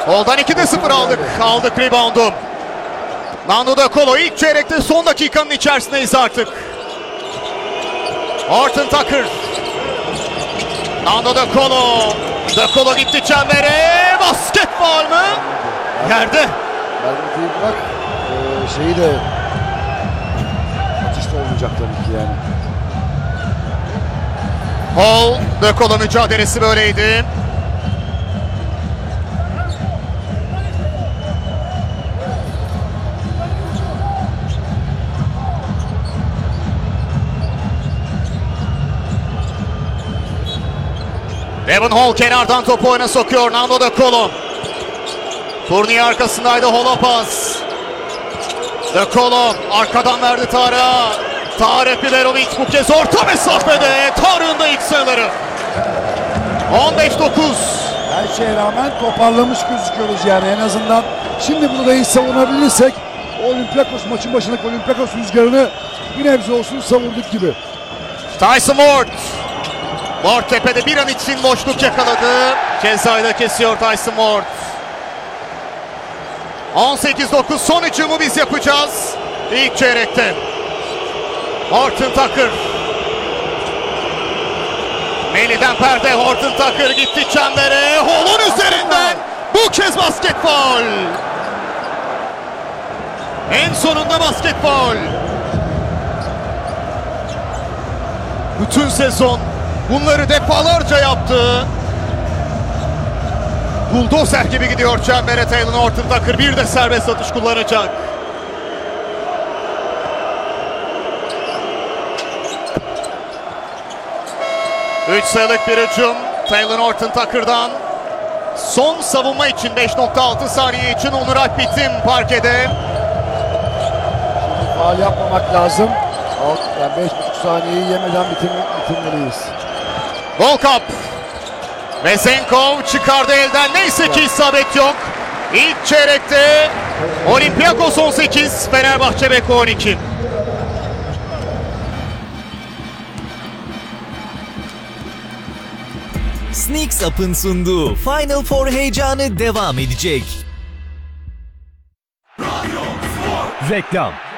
Hol'dan 2'de 0 aldık. Aldık reboundu. Nando De Colo ilk çeyrekte son dakikanın içerisindeyiz artık. Horton Tucker. Nando De Colo. De Colo gitti çembere. Basketbol mu? Yerde. Vermediği bırak. Şeyi de atış da olmayacak tabii ki yani. Hall, De Colo mücadelesi böyleydi. Devin Hall kenardan topu oyuna sokuyor. Nando De Colo. Fournier arkasındaydı. Hall'a pas. De Colo arkadan verdi Tarık'a. Tarık Biberovic bu kez orta mesafede. Tarık'ın da ilk sayıları. 15-9. Her şeye rağmen toparlamış gözüküyoruz yani en azından. Şimdi bunu da iyi savunabilirsek Olympiakos maçın başındaki Olympiakos rüzgarını bir nebze olsun savurduk gibi. Tyson Ward. Ward tepede bir an için boşluk yakaladı. Cezayı da kesiyor Tyson Ward. 18-9 son hücumu biz yapacağız. İlk çeyrekte. Horton Tucker. Melih'den perde. Horton Tucker gitti çembere. Hall'un üzerinden bu kez basketbol. En sonunda basketbol. Bütün sezon bunları defalarca yaptı. Buldozer gibi gidiyor çembere Taylor Horton Tucker. Bir de serbest atış kullanacak. Üç sayılık bir hücum Taylor Horton Tucker'dan. Son savunma için 5.6 saniye için Onur Akbit'in parkede. Şimdi faal yapmamak lazım. Yani 5,5 saniyeyi yemeden bitirmeliyiz. Volkap. Vesenkov çıkardı elden. Neyse ki isabet yok. İlk çeyrekte Olympiakos 18, Fenerbahçe Beko 12. Sneaks Up'ın sunduğu Final Four heyecanı devam edecek. Reklam.